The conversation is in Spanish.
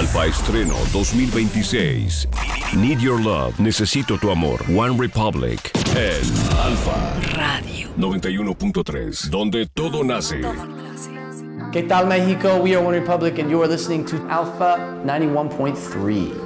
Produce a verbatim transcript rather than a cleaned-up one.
Alfa Estreno dos mil veintiséis. Need Your Love. Necesito tu amor. One Republic. En Alfa Radio noventa y uno punto tres. Donde todo nace. ¿Qué tal, México? We are One Republic and you are listening to Alpha ninety-one point three.